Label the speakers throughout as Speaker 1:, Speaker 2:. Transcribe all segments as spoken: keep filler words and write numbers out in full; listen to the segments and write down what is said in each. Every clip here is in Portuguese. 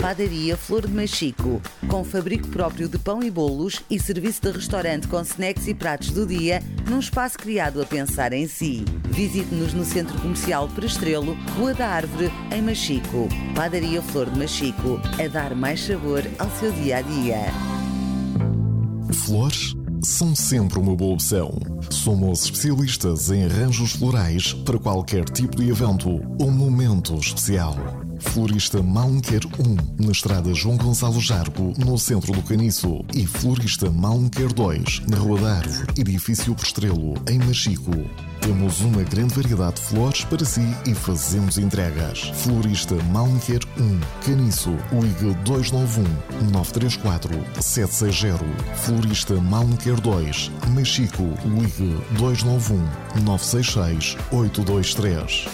Speaker 1: Padaria Flor de Machico, com fabrico próprio de pão e bolos e serviço de restaurante com snacks e pratos do dia, num espaço criado a pensar em si. Visite-nos no Centro Comercial Prestrelo, Rua da Árvore, em Machico. Padaria Flor de Machico, a dar mais sabor ao seu dia-a-dia.
Speaker 2: Flores são sempre uma boa opção. Somos especialistas em arranjos florais para qualquer tipo de evento ou momento especial. Florista Malmquer um, na estrada João Gonçalo Jargo, no centro do Caniço, e Florista Malmquer dois, na Rua da Árvore, edifício Prestrelo, em Machico. Temos uma grande variedade de flores para si e fazemos entregas. Florista Malmquer um, Caniço, ligue dois nove um, nove três quatro, sete seis zero. Florista Malmquer dois, Machico, ligue dois nove um, nove seis seis, oito dois três.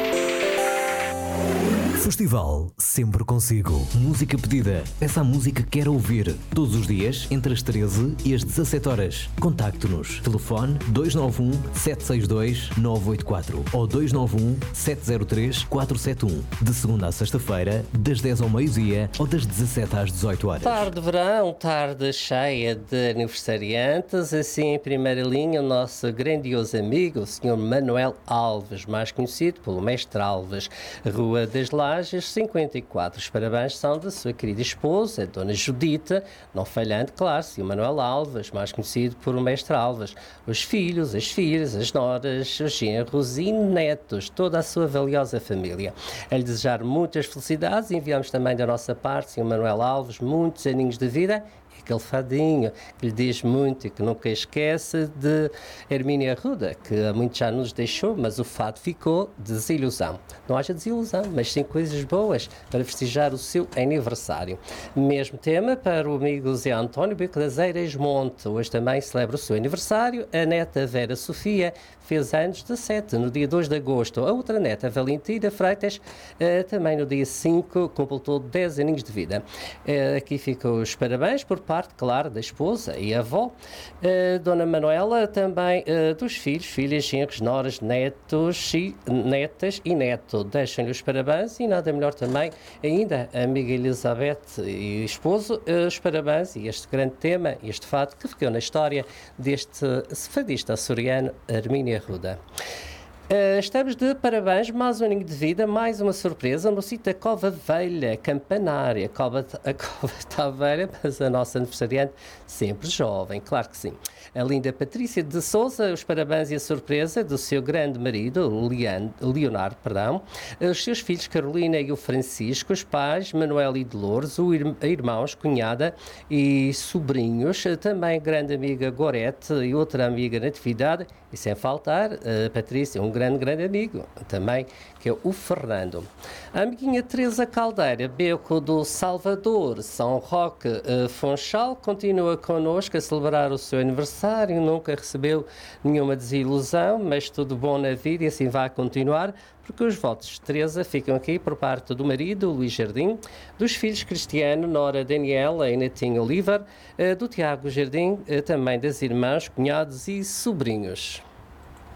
Speaker 3: Festival Sempre Consigo. Música pedida. Essa música que quer ouvir. Todos os dias, entre as treze e as dezassete horas. Contacte-nos. Telefone dois nove um, sete seis dois, nove oito quatro ou dois nove um, sete zero três, quatro sete um. De segunda a sexta-feira, das dez ao meio-dia ou das dezassete às dezoito horas.
Speaker 4: Tarde de verão, tarde cheia de aniversariantes. Assim, em primeira linha, o nosso grandioso amigo, o senhor Manuel Alves, mais conhecido pelo Mestre Alves. Rua das Lajes, cinquenta e quatro. Os parabéns são da sua querida esposa, a Dona Judita, não falhando, claro, e o Manuel Alves, mais conhecido por o Mestre Alves. Os filhos, as filhas, as noras, os genros e netos, toda a sua valiosa família. A lhe desejar muitas felicidades e enviamos também da nossa parte, senhor Manuel Alves, muitos aninhos de vida. Aquele fadinho que lhe diz muito e que nunca esquece de Hermínia Arruda, que há muito já nos deixou, mas o fado ficou desilusão. Não haja desilusão, mas sim coisas boas para festejar o seu aniversário. Mesmo tema para o amigo Zé António Beco das Eiras Monte. Hoje também celebra o seu aniversário. A neta Vera Sofia fez anos dezessete, no dia dois de agosto. A outra neta, Valentina Freitas, também no dia cinco, completou dez aninhos de vida. Aqui ficam os parabéns por parte, claro, da esposa e avó. Uh, Dona Manuela, também uh, dos filhos, filhas, genros, noras, netos e netas e neto. Deixam-lhe os parabéns e nada melhor também ainda a amiga Elizabeth e esposo, uh, os parabéns e este grande tema, este fado que ficou na história deste fadista açoriano, Hermínia Arruda. Uh, estamos de parabéns, mais um aninho de vida, mais uma surpresa no sítio da Cova Velha, Campanária. A Cova, a Cova está velha, mas a nossa aniversariante sempre jovem, claro que sim. A linda Patrícia de Souza, os parabéns e a surpresa do seu grande marido, Leon, Leonardo, perdão, os seus filhos Carolina e o Francisco, os pais Manuel e Dolores, os irmãos, cunhada e sobrinhos, também grande amiga Gorete e outra amiga Natividade, e sem faltar a Patrícia, um grande, grande amigo também, que é o Fernando. A amiguinha Teresa Caldeira, Beco do Salvador, São Roque, uh, Funchal, continua connosco a celebrar o seu aniversário, nunca recebeu nenhuma desilusão, mas tudo bom na vida e assim vai continuar, porque os votos de Teresa ficam aqui por parte do marido, Luís Jardim, dos filhos Cristiano, Nora Daniela e Netinho Oliver, uh, do Tiago Jardim, uh, também das irmãs, cunhados e sobrinhos.